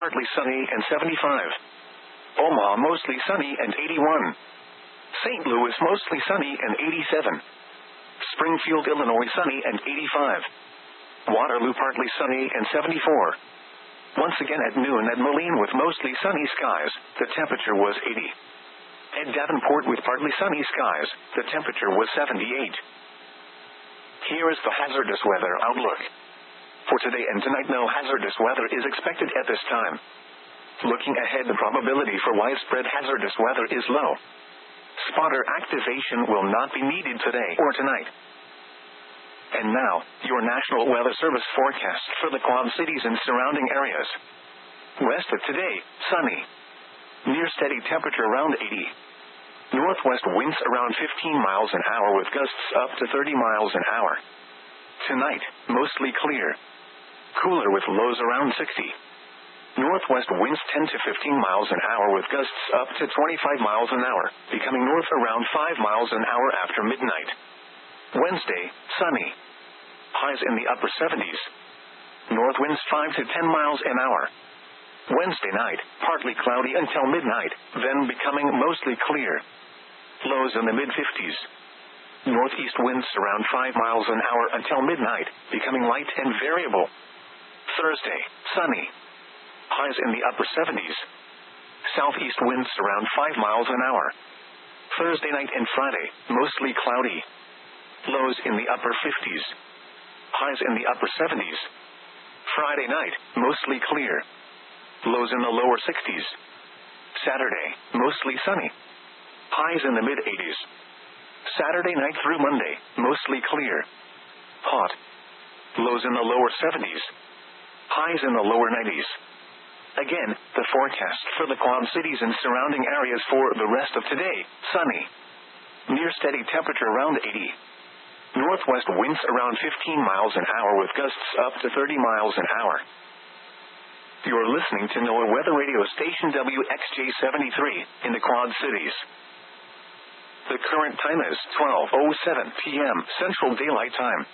partly sunny and 75. Omaha mostly sunny and 81. St. Louis mostly sunny and 87. Springfield, Illinois sunny and 85. Waterloo partly sunny and 74. Once again at noon at Moline with mostly sunny skies, the temperature was 80. At Davenport with partly sunny skies, the temperature was 78. Here is the hazardous weather outlook. For today and tonight, no hazardous weather is expected at this time. Looking ahead, the probability for widespread hazardous weather is low. Spotter activation will not be needed today or tonight. And now, your National Weather Service forecast for the Quad Cities and surrounding areas. West of today, sunny. Near steady temperature around 80. Northwest winds around 15 miles an hour with gusts up to 30 miles an hour. Tonight, mostly clear. Cooler with lows around 60. Northwest winds 10 to 15 miles an hour with gusts up to 25 miles an hour, becoming north around 5 miles an hour after midnight. Wednesday, sunny. Highs in the upper 70s. North winds 5 to 10 miles an hour. Wednesday night, partly cloudy until midnight, then becoming mostly clear. Lows in the mid-50s. Northeast winds around 5 miles an hour until midnight, becoming light and variable. Thursday, sunny. Highs in the upper 70s. Southeast winds around 5 miles an hour. Thursday night and Friday, mostly cloudy. Lows in the upper 50s. Highs in the upper 70s. Friday night, mostly clear. Lows in the lower 60s. Saturday, mostly sunny. Highs in the mid-80s. Saturday night through Monday, mostly clear. Hot. Lows in the lower 70s. Highs in the lower 90s. Again, the forecast for the Quad Cities and surrounding areas for the rest of today, sunny. Near steady temperature around 80. Northwest winds around 15 miles an hour with gusts up to 30 miles an hour. You're listening to NOAA Weather Radio Station WXJ73 in the Quad Cities. The current time is 12:07 p.m. Central Daylight Time.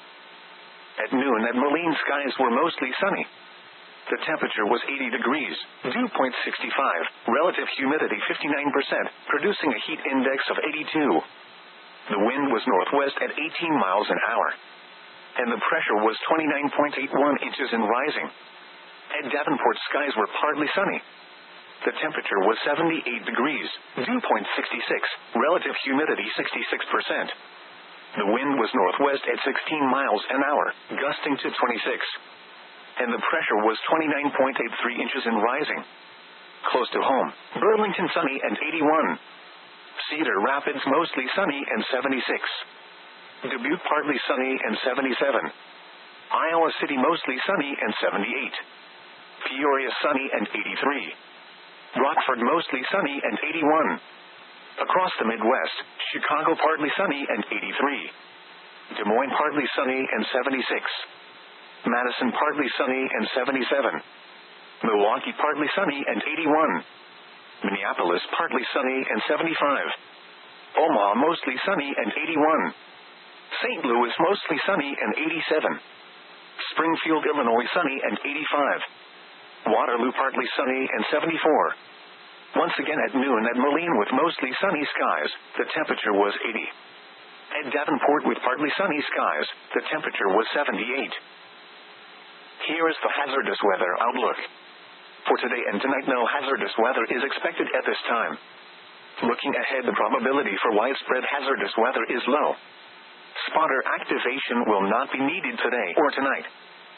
At noon at Moline, skies were mostly sunny. The temperature was 80 degrees, dew point 65, relative humidity 59%, producing a heat index of 82. The wind was northwest at 18 miles an hour. And the pressure was 29.81 inches and rising. At Davenport, skies were partly sunny. The temperature was 78 degrees, dew point 66, relative humidity 66%. The wind was northwest at 16 miles an hour, gusting to 26. And the pressure was 29.83 inches and rising. Close to home, Burlington sunny and 81. Cedar Rapids mostly sunny and 76. Dubuque partly sunny and 77. Iowa City mostly sunny and 78. Peoria sunny and 83. Rockford mostly sunny and 81. Across the Midwest, Chicago partly sunny and 83. Des Moines partly sunny and 76. Madison partly sunny and 77. Milwaukee partly sunny and 81. Minneapolis partly sunny and 75. Omaha mostly sunny and 81. St. Louis mostly sunny and 87. Springfield, Illinois sunny and 85. Waterloo partly sunny and 74. Once again at noon at Moline with mostly sunny skies, the temperature was 80. At Davenport with partly sunny skies, the temperature was 78. Here is the hazardous weather outlook. For today and tonight, no hazardous weather is expected at this time. Looking ahead, the probability for widespread hazardous weather is low. Spotter activation will not be needed today or tonight.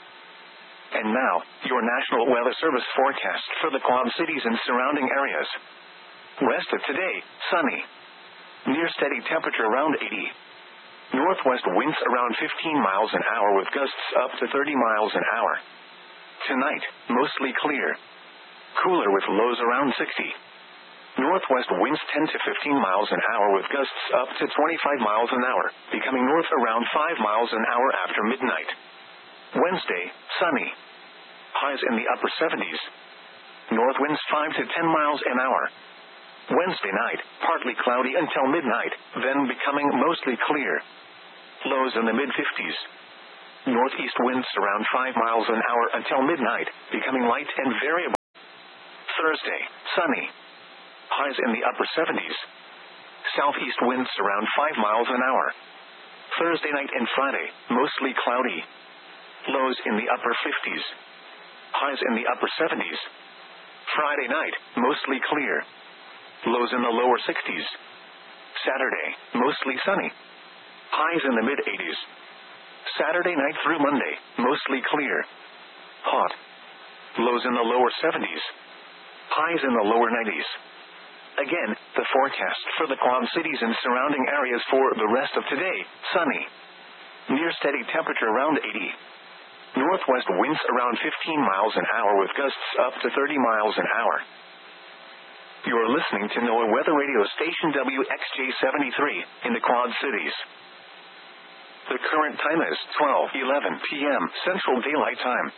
And now, your National Weather Service forecast for the Quad Cities and surrounding areas. West of today, sunny. Near steady temperature around 80. Northwest winds around 15 miles an hour with gusts up to 30 miles an hour. Tonight, mostly clear. Cooler with lows around 60. Northwest winds 10 to 15 miles an hour with gusts up to 25 miles an hour, becoming north around 5 miles an hour after midnight. Wednesday, sunny. Highs in the upper 70s. North winds 5 to 10 miles an hour. Wednesday night, partly cloudy until midnight, then becoming mostly clear. Lows in the mid-50s. Northeast winds around 5 miles an hour until midnight, becoming light and variable. Thursday, sunny. Highs in the upper 70s. Southeast winds around 5 miles an hour. Thursday night and Friday, mostly cloudy. Lows in the upper 50s. Highs in the upper 70s. Friday night, mostly clear. Lows in the lower 60s. Saturday, mostly sunny. Highs in the mid-80s. Saturday night through Monday, mostly clear. Hot. Lows in the lower 70s. Highs in the lower 90s. Again, the forecast for the Quad Cities and surrounding areas for the rest of today, sunny. Near steady temperature around 80. Northwest winds around 15 miles an hour with gusts up to 30 miles an hour. You're listening to NOAA Weather Radio Station WXJ73 in the Quad Cities. The current time is 12:11 p.m. Central Daylight Time.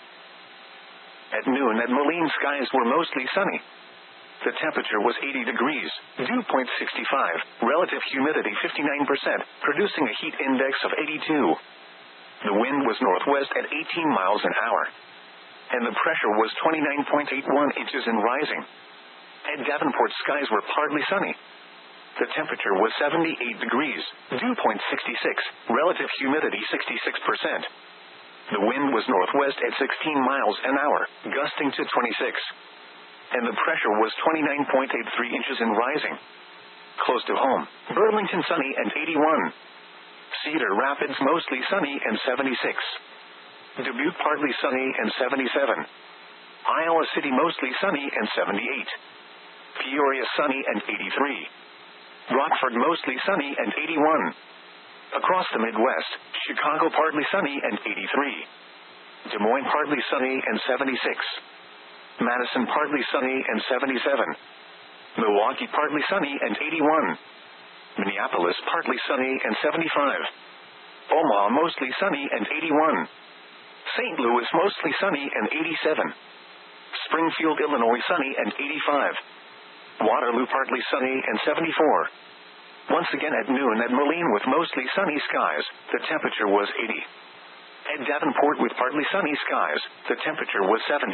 At noon at Moline, skies were mostly sunny. The temperature was 80 degrees, dew point 65, relative humidity 59%, producing a heat index of 82. The wind was northwest at 18 miles an hour, and the pressure was 29.81 inches and rising. At Davenport, skies were partly sunny. The temperature was 78 degrees, dew point 66, relative humidity 66%. The wind was northwest at 16 miles an hour, gusting to 26. And the pressure was 29.83 inches and rising. Close to home, Burlington sunny and 81. Cedar Rapids mostly sunny and 76. Dubuque partly sunny and 77. Iowa City mostly sunny and 78. Peoria sunny and 83. Rockford mostly sunny and 81. Across the Midwest, Chicago partly sunny and 83. Des Moines partly sunny and 76. Madison partly sunny and 77. Milwaukee partly sunny and 81. Minneapolis partly sunny and 75. Omaha mostly sunny and 81. St. Louis mostly sunny and 87. Springfield, Illinois sunny and 85. Waterloo partly sunny and 74. Once again at noon at Moline with mostly sunny skies, the temperature was 80. At Davenport with partly sunny skies, the temperature was 78.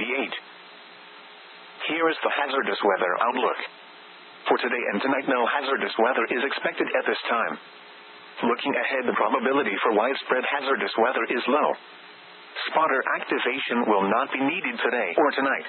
Here is the hazardous weather outlook. For today and tonight, no hazardous weather is expected at this time. Looking ahead, the probability for widespread hazardous weather is low. Spotter activation will not be needed today or tonight.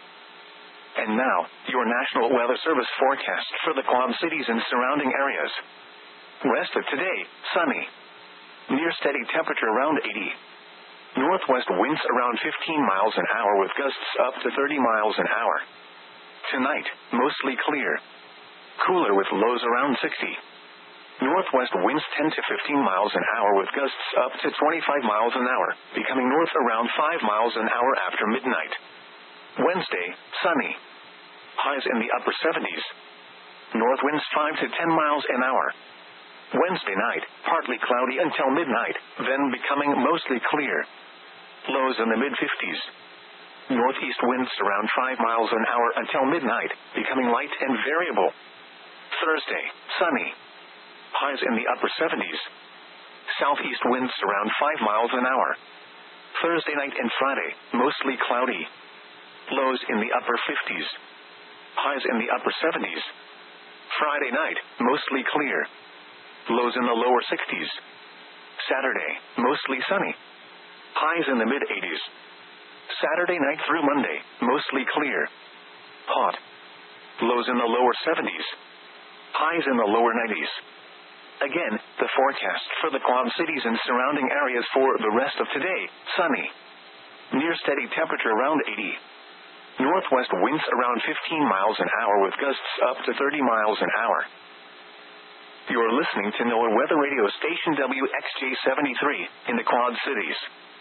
And now, your National Weather Service forecast for the Quad Cities and surrounding areas. Rest of today, sunny. Near steady temperature around 80. Northwest winds around 15 miles an hour with gusts up to 30 miles an hour. Tonight, mostly clear. Cooler with lows around 60. Northwest winds 10 to 15 miles an hour with gusts up to 25 miles an hour, becoming north around 5 miles an hour after midnight. Wednesday, sunny. Highs in the upper 70s. North winds 5 to 10 miles an hour. Wednesday night, partly cloudy until midnight, then becoming mostly clear. Lows in the mid-50s. Northeast winds around 5 miles an hour until midnight, becoming light and variable. Thursday, sunny. Highs in the upper 70s. Southeast winds around 5 miles an hour. Thursday night and Friday, mostly cloudy. Lows in the upper 50s. Highs in the upper 70s. Friday night, mostly clear. Lows in the lower 60s. Saturday, mostly sunny. Highs in the mid-80s. Saturday night through Monday, mostly clear. Hot. Lows in the lower 70s. Highs in the lower 90s. Again, the forecast for the Quad Cities and surrounding areas for the rest of today, sunny. Near steady temperature around 80. Northwest winds around 15 miles an hour with gusts up to 30 miles an hour. You're listening to NOAA Weather Radio Station WXJ73 in the Quad Cities.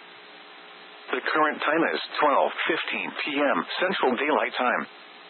The current time is 12:15 p.m. Central Daylight Time.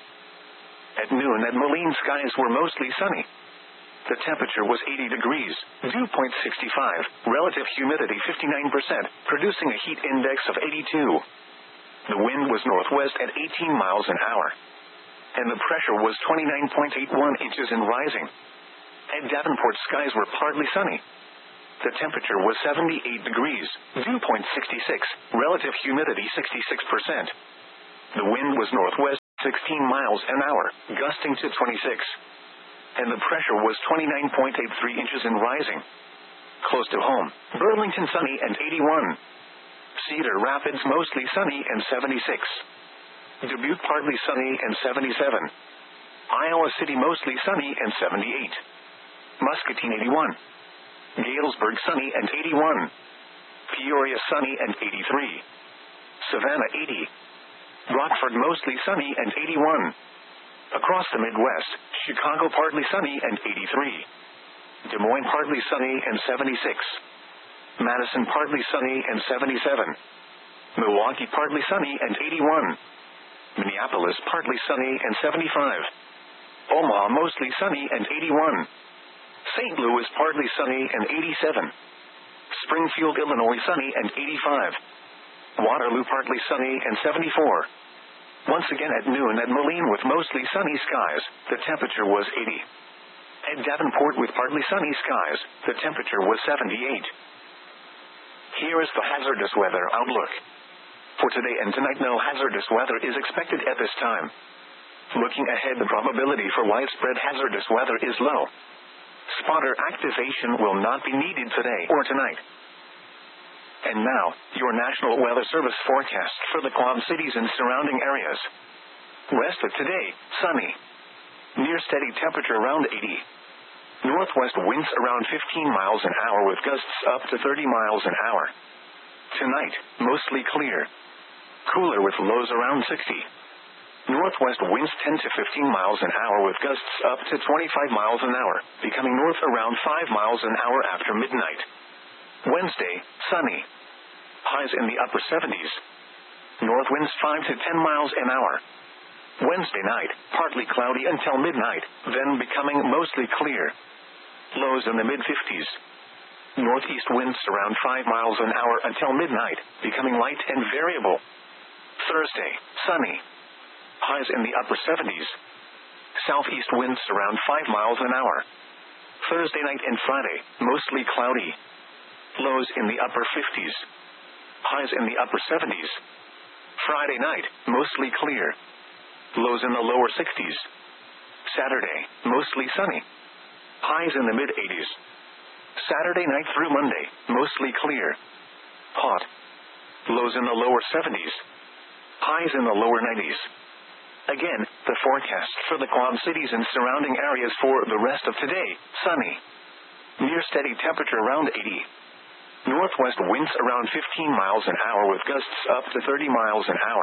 At noon at Moline, skies were mostly sunny. The temperature was 80 degrees, dew point 65, relative humidity 59%, producing a heat index of 82. The wind was northwest at 18 miles an hour, and the pressure was 29.81 inches and rising. At Davenport, skies were partly sunny. The temperature was 78 degrees, dew point 66, relative humidity 66%. The wind was northwest 16 miles an hour, gusting to 26. And the pressure was 29.83 inches and rising. Close to home, Burlington sunny and 81. Cedar Rapids mostly sunny and 76. Dubuque partly sunny and 77. Iowa City mostly sunny and 78. Muscatine 81. Galesburg sunny and 81. Peoria sunny and 83. Savannah 80. Rockford mostly sunny and 81. Across the Midwest, Chicago partly sunny and 83. Des Moines partly sunny and 76. Madison partly sunny and 77. Milwaukee partly sunny and 81. Minneapolis partly sunny and 75. Omaha mostly sunny and 81. St. Louis partly sunny and 87. Springfield, Illinois sunny and 85. Waterloo partly sunny and 74. Once again at noon at Moline with mostly sunny skies, the temperature was 80. At Davenport with partly sunny skies, the temperature was 78. Here is the hazardous weather outlook. For today and tonight, no hazardous weather is expected at this time. Looking ahead, the probability for widespread hazardous weather is low. Spotter activation will not be needed today or tonight. And now, your National Weather Service forecast for the Quad Cities and surrounding areas. West of today, sunny. Near steady temperature around 80. Northwest winds around 15 miles an hour with gusts up to 30 miles an hour. Tonight, mostly clear. Cooler with lows around 60. Northwest winds 10 to 15 miles an hour with gusts up to 25 miles an hour, becoming north around 5 miles an hour after midnight. Wednesday, sunny. Highs in the upper 70s. North winds 5 to 10 miles an hour. Wednesday night, partly cloudy until midnight, then becoming mostly clear. Lows in the mid-50s. Northeast winds around 5 miles an hour until midnight, becoming light and variable. Thursday, sunny. Highs in the upper 70s. Southeast winds around 5 miles an hour. Thursday night and Friday, mostly cloudy. Lows in the upper 50s. Highs in the upper 70s. Friday night, mostly clear. Lows in the lower 60s. Saturday, mostly sunny. Highs in the mid-80s. Saturday night through Monday, mostly clear. Hot. Lows in the lower 70s. Highs in the lower 90s. Again, the forecast for the Quad Cities and surrounding areas for the rest of today, sunny. Near steady temperature around 80. Northwest winds around 15 miles an hour with gusts up to 30 miles an hour.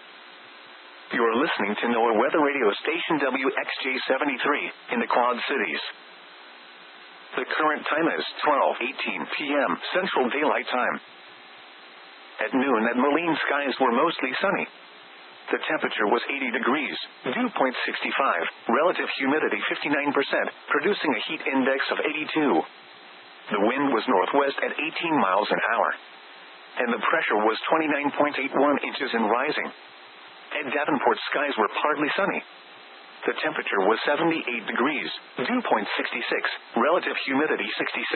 You're listening to NOAA Weather Radio Station WXJ-73 in the Quad Cities. The current time is 12:18 p.m. Central Daylight Time. At noon at Moline, skies were mostly sunny. The temperature was 80 degrees, dew point 65, relative humidity 59%, producing a heat index of 82. The wind was northwest at 18 miles an hour. And the pressure was 29.81 inches and rising. At Davenport, skies were partly sunny. The temperature was 78 degrees, dew point 66, relative humidity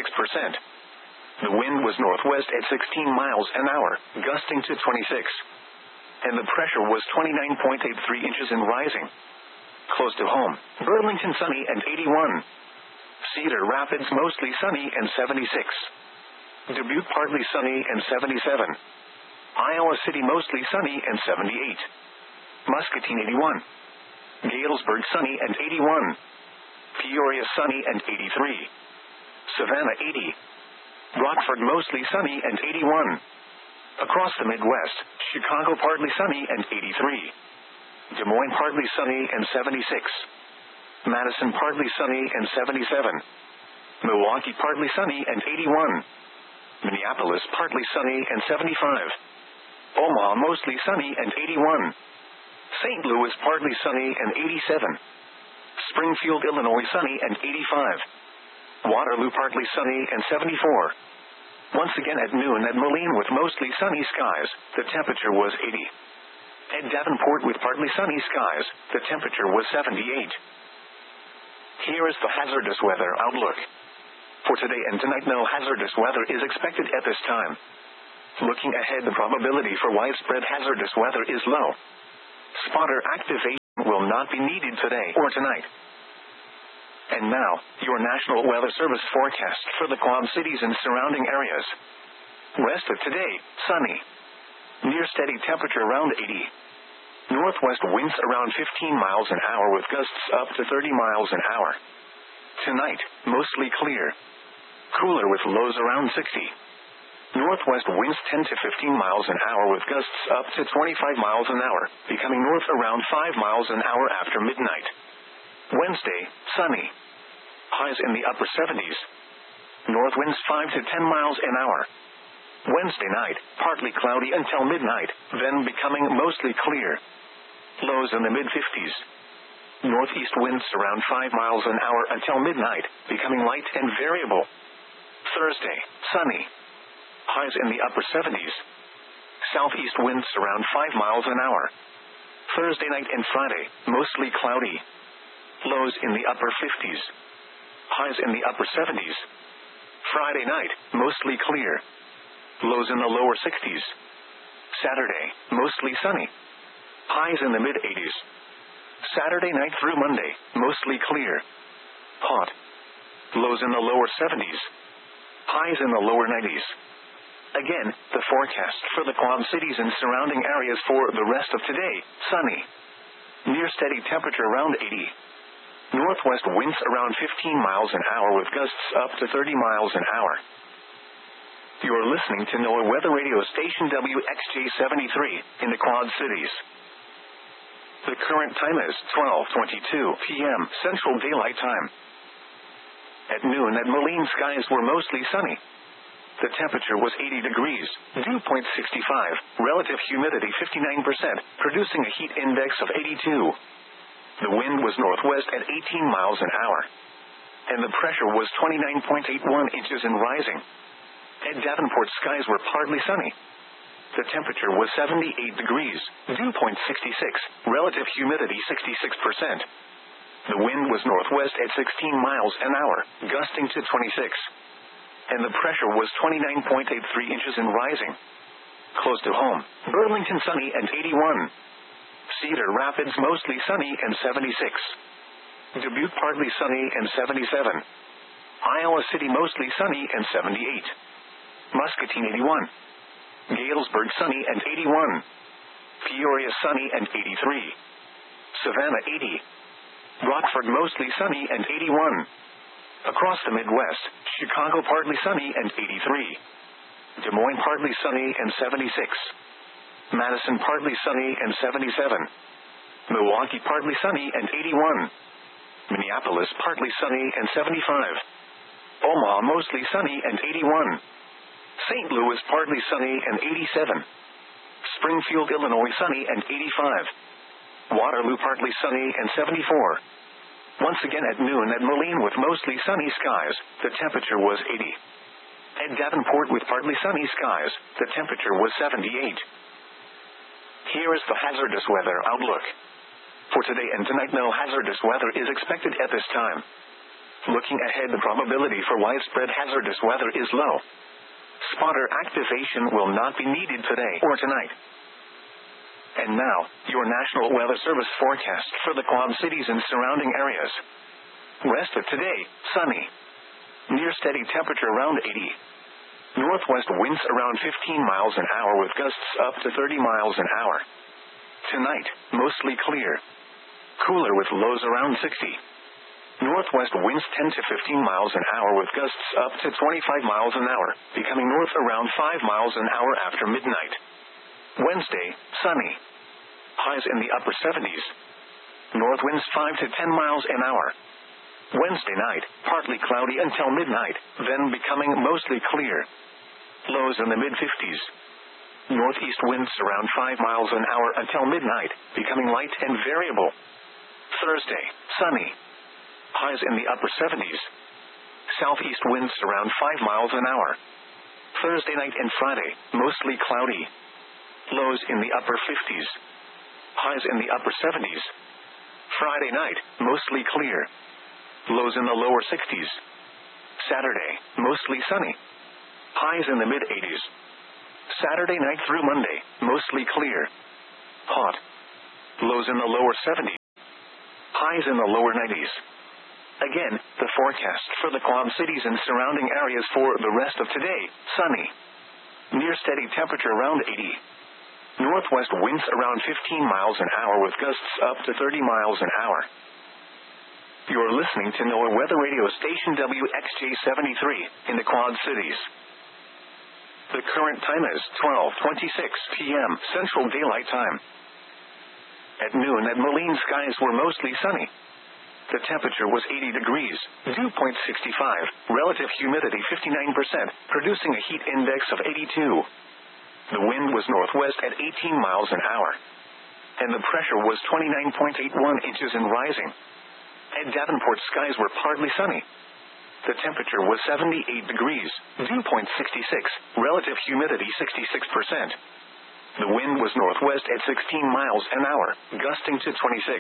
66%. The wind was northwest at 16 miles an hour, gusting to 26. And the pressure was 29.83 inches and rising. Close to home, Burlington sunny and 81. Cedar Rapids mostly sunny and 76. Dubuque partly sunny and 77. Iowa City mostly sunny and 78. Muscatine 81. Galesburg sunny and 81. Peoria sunny and 83. Savannah 80. Rockford mostly sunny and 81. Across the Midwest, Chicago partly sunny and 83. Des Moines partly sunny and 76. Madison partly sunny and 77. Milwaukee partly sunny and 81. Minneapolis partly sunny and 75. Omaha mostly sunny and 81. St. Louis partly sunny and 87. Springfield, Illinois sunny and 85. Waterloo partly sunny and 74. Once again at noon at Moline with mostly sunny skies, the temperature was 80. At Davenport with partly sunny skies, the temperature was 78. Here is the hazardous weather outlook. For today and tonight, no hazardous weather is expected at this time. Looking ahead, the probability for widespread hazardous weather is low. Spotter activation will not be needed today or tonight. And now, your National Weather Service forecast for the Quad Cities and surrounding areas. West of today, sunny. Near steady temperature around 80. Northwest winds around 15 miles an hour with gusts up to 30 miles an hour. Tonight, mostly clear. Cooler with lows around 60. Northwest winds 10 to 15 miles an hour with gusts up to 25 miles an hour, becoming north around 5 miles an hour after midnight. Wednesday, sunny. Highs in the upper 70s. North winds 5 to 10 miles an hour. Wednesday night, partly cloudy until midnight, then becoming mostly clear. Lows in the mid-50s. Northeast winds around 5 miles an hour until midnight, becoming light and variable. Thursday, sunny. Highs in the upper 70s. Southeast winds around 5 miles an hour. Thursday night and Friday, mostly cloudy. Lows in the upper 50s. Highs in the upper 70s. Friday night, mostly clear. Lows in the lower 60s. Saturday, mostly sunny. Highs in the mid-80s. Saturday night through Monday, mostly clear. Hot. Lows in the lower 70s. Highs in the lower 90s. Again, the forecast for the Quad Cities and surrounding areas for the rest of today, sunny. Near steady temperature around 80. Northwest winds around 15 miles an hour with gusts up to 30 miles an hour. You are listening to NOAA Weather Radio Station WXJ73 in the Quad Cities. The current time is 12:22 p.m. Central Daylight Time. At noon at Moline, skies were mostly sunny. The temperature was 80 degrees, dew point 65, relative humidity 59%, producing a heat index of 82. The wind was northwest at 18 miles an hour. And the pressure was 29.81 inches and rising. At Davenport, skies were partly sunny. The temperature was 78 degrees, dew point 66, relative humidity 66%. The wind was northwest at 16 miles an hour, gusting to 26. And the pressure was 29.83 inches and rising. Close to home, Burlington sunny and 81. Cedar Rapids mostly sunny and 76. Dubuque partly sunny and 77. Iowa City mostly sunny and 78. Muscatine 81. Galesburg sunny and 81. Peoria sunny and 83. Savannah 80. Rockford mostly sunny and 81. Across the Midwest, Chicago partly sunny and 83. Des Moines partly sunny and 76. Madison partly sunny and 77. Milwaukee partly sunny and 81. Minneapolis partly sunny and 75. Omaha mostly sunny and 81. St. Louis partly sunny and 87. Springfield, Illinois sunny and 85. Waterloo partly sunny and 74. Once again at noon at Moline with mostly sunny skies, the temperature was 80. At Davenport with partly sunny skies, the temperature was 78. Here is the hazardous weather outlook. For today and tonight, no hazardous weather is expected at this time. Looking ahead, the probability for widespread hazardous weather is low. Spotter activation will not be needed today or tonight. And now, your National Weather Service forecast for the Quad Cities and surrounding areas. Rest of today, sunny. Near steady temperature around 80. Northwest winds around 15 miles an hour with gusts up to 30 miles an hour. Tonight, mostly clear. Cooler with lows around 60. Northwest winds 10 to 15 miles an hour with gusts up to 25 miles an hour, becoming north around 5 miles an hour after midnight. Wednesday, sunny. Highs in the upper 70s. North winds 5 to 10 miles an hour. Wednesday night, partly cloudy until midnight, then becoming mostly clear. Lows in the mid-50s. Northeast winds around 5 miles an hour until midnight, becoming light and variable. Thursday, sunny. Highs in the upper 70s. Southeast winds around 5 miles an hour. Thursday night and Friday, mostly cloudy. Lows in the upper 50s. Highs in the upper 70s. Friday night, mostly clear. Lows in the lower 60s. Saturday, mostly sunny. Highs in the mid-80s. Saturday night through Monday, mostly clear. Hot. Lows in the lower 70s. Highs in the lower 90s. Again, the forecast for the Quad Cities and surrounding areas for the rest of today: sunny. Near steady temperature around 80. Northwest winds around 15 miles an hour with gusts up to 30 miles an hour. You're listening to NOAA Weather Radio Station WXJ73 in the Quad Cities. The current time is 12:26 p.m. Central Daylight Time. At noon at Moline, skies were mostly sunny. The temperature was 80 degrees, dew point 65, relative humidity 59%, producing a heat index of 82. The wind was northwest at 18 miles an hour, and the pressure was 29.81 inches and rising. At Davenport, skies were partly sunny. The temperature was 78 degrees, dew point 66, relative humidity 66%. The wind was northwest at 16 miles an hour, gusting to 26.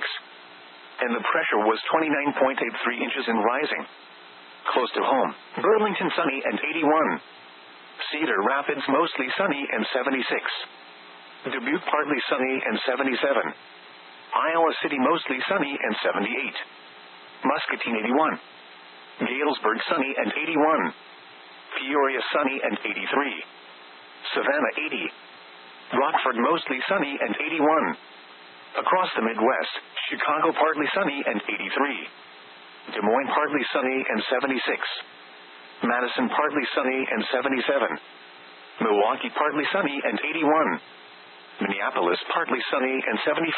And the pressure was 29.83 inches and rising. Close to home, Burlington sunny and 81. Cedar Rapids mostly sunny and 76. Dubuque partly sunny and 77. Iowa City mostly sunny and 78. Muscatine 81. Galesburg sunny and 81. Peoria sunny and 83. Savannah 80. Rockford mostly sunny and 81. Across the Midwest, Chicago partly sunny and 83. Des Moines partly sunny and 76. Madison partly sunny and 77. Milwaukee partly sunny and 81. Minneapolis partly sunny and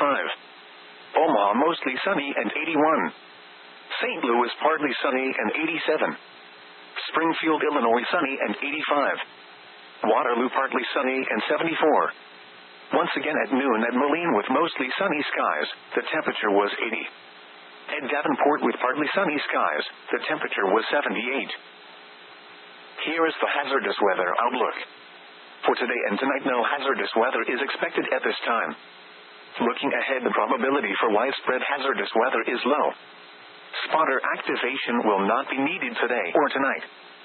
75. Omaha mostly sunny and 81. St. Louis partly sunny and 87. Springfield, Illinois sunny and 85. Waterloo partly sunny and 74. Once again at noon at Moline with mostly sunny skies, the temperature was 80. At Davenport with partly sunny skies, the temperature was 78. Here is the hazardous weather outlook. For today and tonight, no hazardous weather is expected at this time. Looking ahead, the probability for widespread hazardous weather is low. Spotter activation will not be needed today or tonight.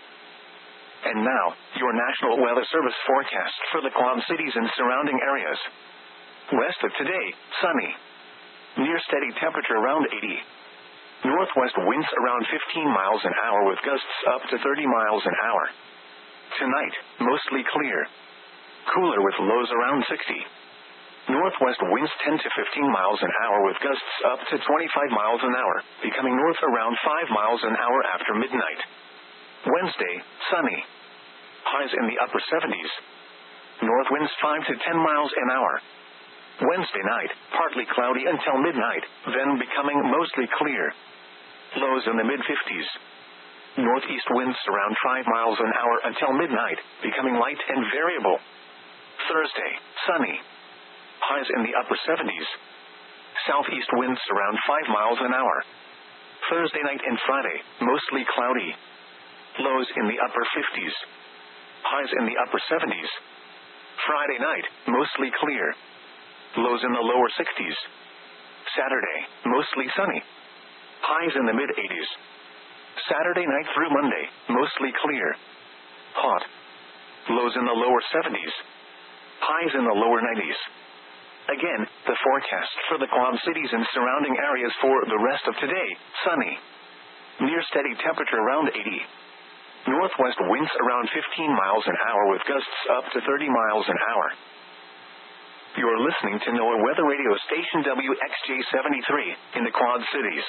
And now, your National Weather Service forecast for the Quad Cities and surrounding areas. West of today, sunny. Near steady temperature around 80. Northwest winds around 15 miles an hour with gusts up to 30 miles an hour. Tonight, mostly clear. Cooler with lows around 60. Northwest winds 10 to 15 miles an hour with gusts up to 25 miles an hour, becoming north around 5 miles an hour after midnight. Wednesday, sunny. Highs in the upper 70s. North winds 5 to 10 miles an hour. Wednesday night, partly cloudy until midnight, then becoming mostly clear. Lows in the mid-50s. Northeast winds around 5 miles an hour until midnight, becoming light and variable. Thursday, sunny. Highs in the upper 70s. Southeast winds around 5 miles an hour. Thursday night and Friday, mostly cloudy. Lows in the upper 50s. Highs in the upper 70s. Friday night, mostly clear. Lows in the lower 60s. Saturday, mostly sunny. Highs in the mid-80s. Saturday night through Monday, mostly clear. Hot. Lows in the lower 70s. Highs in the lower 90s. Again, the forecast for the Quad Cities and surrounding areas for the rest of today: sunny. Near steady temperature around 80. Northwest winds around 15 miles an hour with gusts up to 30 miles an hour. You're listening to NOAA Weather Radio Station WXJ73 in the Quad Cities.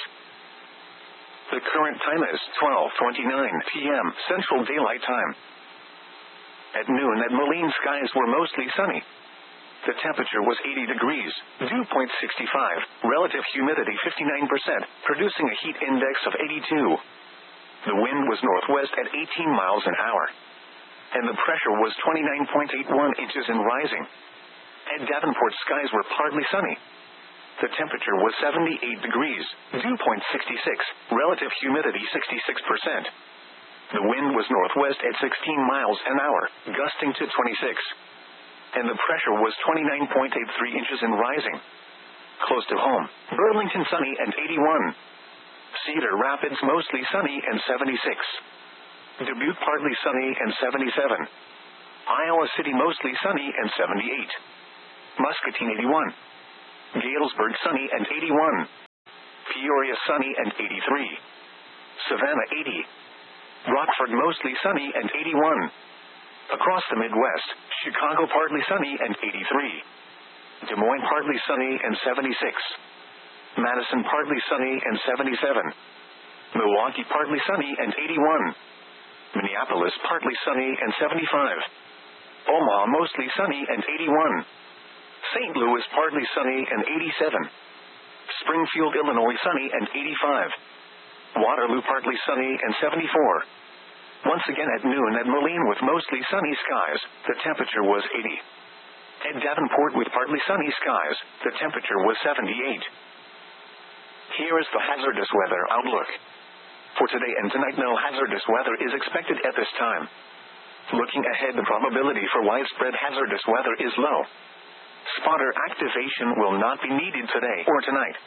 The current time is 12:29 p.m. Central Daylight Time. At noon at Moline, skies were mostly sunny. The temperature was 80 degrees, dew point 65, relative humidity 59%, producing a heat index of 82. The wind was northwest at 18 miles an hour, and the pressure was 29.81 inches and rising. At Davenport, skies were partly sunny. The temperature was 78 degrees, dew point 66, relative humidity 66%. The wind was northwest at 16 miles an hour, gusting to 26. And the pressure was 29.83 inches and rising. Close to home, Burlington sunny and 81. Cedar Rapids mostly sunny and 76. Dubuque partly sunny and 77. Iowa City mostly sunny and 78. Muscatine 81. Galesburg sunny and 81. Peoria sunny and 83. Savannah 80. Rockford mostly sunny and 81. Across the Midwest, Chicago partly sunny and 83. Des Moines partly sunny and 76. Madison partly sunny and 77. Milwaukee partly sunny and 81. Minneapolis partly sunny and 75. Omaha mostly sunny and 81. St. Louis partly sunny and 87. Springfield, Illinois sunny and 85. Waterloo partly sunny and 74. Once again at noon at Moline with mostly sunny skies, the temperature was 80. At Davenport with partly sunny skies, the temperature was 78. Here is the hazardous weather outlook. For today and tonight, no hazardous weather is expected at this time. Looking ahead, the probability for widespread hazardous weather is low. Spotter activation will not be needed today or tonight.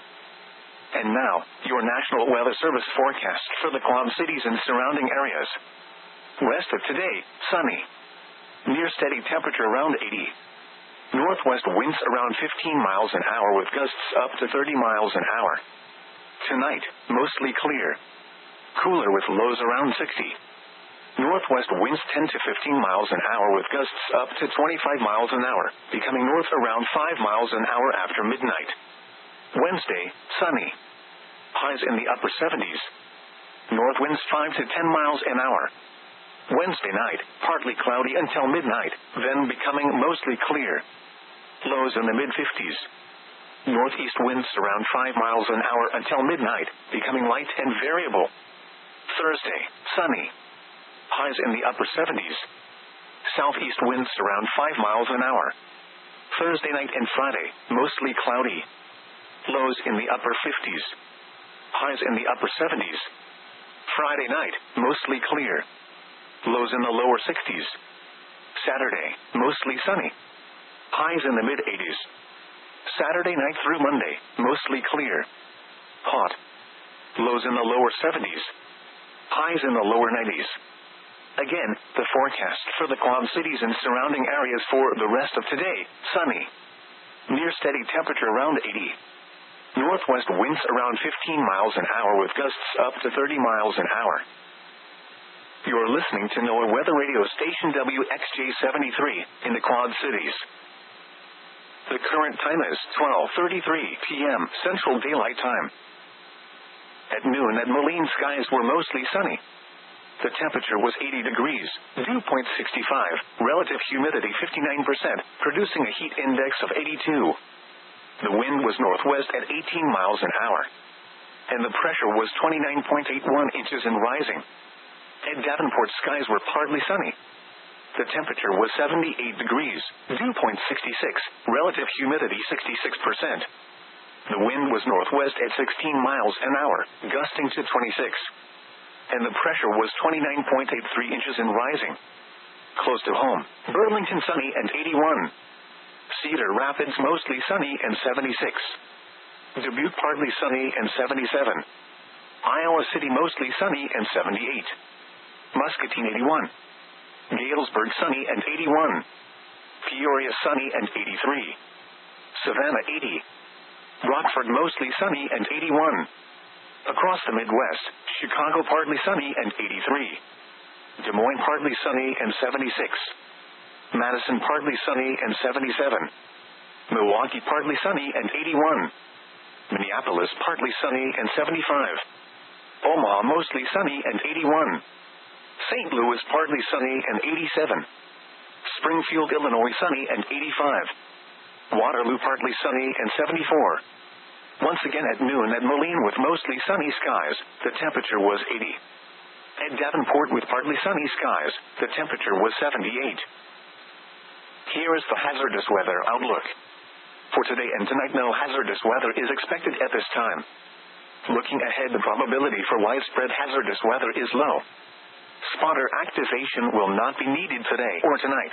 And now, your National Weather Service forecast for the Quad Cities and surrounding areas. Rest of today, sunny. Near steady temperature around 80. Northwest winds around 15 miles an hour with gusts up to 30 miles an hour. Tonight, mostly clear. Cooler with lows around 60. Northwest winds 10 to 15 miles an hour with gusts up to 25 miles an hour, becoming north around 5 miles an hour after midnight. Wednesday, sunny. Highs in the upper 70s. North winds 5 to 10 miles an hour. Wednesday night, partly cloudy until midnight, then becoming mostly clear. Lows in the mid-50s. Northeast winds around 5 miles an hour until midnight, becoming light and variable. Thursday, sunny. Highs in the upper 70s. Southeast winds around 5 miles an hour. Thursday night and Friday, mostly cloudy. Lows in the upper 50s. Highs in the upper 70s. Friday night, mostly clear. Lows in the lower 60s. Saturday, mostly sunny. Highs in the mid-80s. Saturday night through Monday, mostly clear. Hot. Lows in the lower 70s. Highs in the lower 90s. Again, the forecast for the Quad Cities and surrounding areas for the rest of today, sunny. Near steady temperature around 80. Northwest winds around 15 miles an hour with gusts up to 30 miles an hour. You're listening to NOAA Weather Radio Station WXJ-73 in the Quad Cities. The current time is 12:33 p.m. Central Daylight Time. At noon at Moline, skies were mostly sunny. The temperature was 80 degrees, dew point 65, relative humidity 59%, producing a heat index of 82. The wind was northwest at 18 miles an hour. And the pressure was 29.81 inches and rising. At Davenport, skies were partly sunny. The temperature was 78 degrees, dew point 66, relative humidity 66%. The wind was northwest at 16 miles an hour, gusting to 26. And the pressure was 29.83 inches and rising. Close to home, Burlington sunny and 81. Cedar Rapids mostly sunny and 76. Dubuque partly sunny and 77. Iowa City mostly sunny and 78. Muscatine 81. Galesburg sunny and 81. Peoria sunny and 83. Savannah 80. Rockford mostly sunny and 81. Across the Midwest, Chicago partly sunny and 83. Des Moines partly sunny and 76. Madison partly sunny and 77. Milwaukee partly sunny and 81. Minneapolis partly sunny and 75. Omaha mostly sunny and 81. St. Louis partly sunny and 87. Springfield, Illinois sunny and 85. Waterloo partly sunny and 74. Once again at noon at Moline with mostly sunny skies, the temperature was 80. At Davenport with partly sunny skies, the temperature was 78. Here is the hazardous weather outlook. For today and tonight, no hazardous weather is expected at this time. Looking ahead, the probability for widespread hazardous weather is low. Spotter activation will not be needed today or tonight.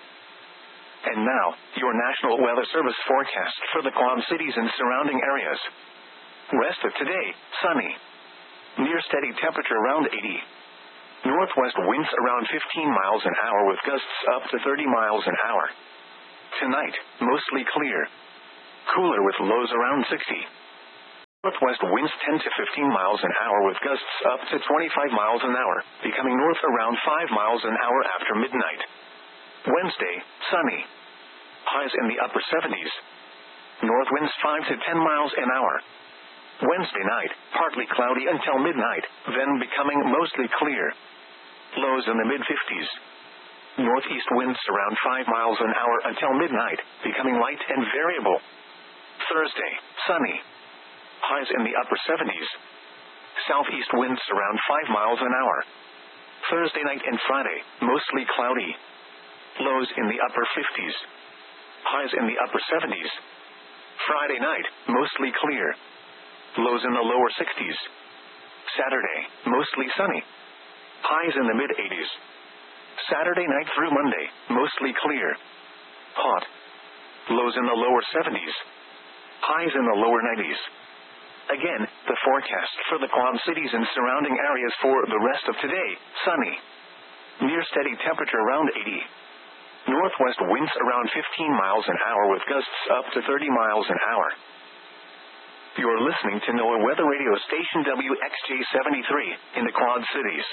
And now, your National Weather Service forecast for the Quad Cities and surrounding areas. Rest of today, sunny. Near steady temperature around 80. Northwest winds around 15 miles an hour with gusts up to 30 miles an hour. Tonight, mostly clear. Cooler with lows around 60. Northwest winds 10 to 15 miles an hour with gusts up to 25 miles an hour, becoming north around 5 miles an hour after midnight. Wednesday, sunny. Highs in the upper 70s. North winds 5 to 10 miles an hour. Wednesday night, partly cloudy until midnight, then becoming mostly clear. Lows in the mid-50s. Northeast winds around 5 miles an hour until midnight, becoming light and variable. Thursday, sunny. Highs in the upper 70s. Southeast winds around 5 miles an hour. Thursday night and Friday, mostly cloudy. Lows in the upper 50s. Highs in the upper 70s. Friday night, mostly clear. Lows in the lower 60s. Saturday, mostly sunny. Highs in the mid-80s. Saturday night through Monday, mostly clear. Hot. Lows in the lower 70s. Highs in the lower 90s. Again, the forecast for the Quad Cities and surrounding areas for the rest of today, sunny. Near steady temperature around 80. Northwest winds around 15 miles an hour with gusts up to 30 miles an hour. You're listening to NOAA Weather Radio Station WXJ73 in the Quad Cities.